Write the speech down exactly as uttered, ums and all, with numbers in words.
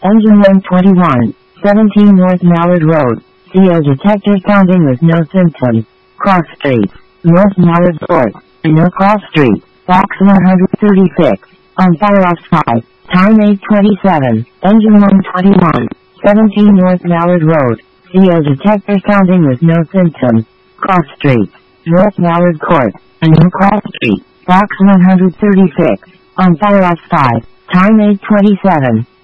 Engine one twenty-one, seventeen North Mallard Road. C O detector sounding with no symptoms. Cross Street, North Mallard Court, No Cross Street, Box one thirty-six. On fire offside. Time eight twenty-seven. Engine one twenty-one, seventeen North Mallard Road. C O detector sounding with no symptoms. Cross Street, North Mallard Court, No Cross Street, Box one thirty-six. On fire offside. Time eight twenty-seven.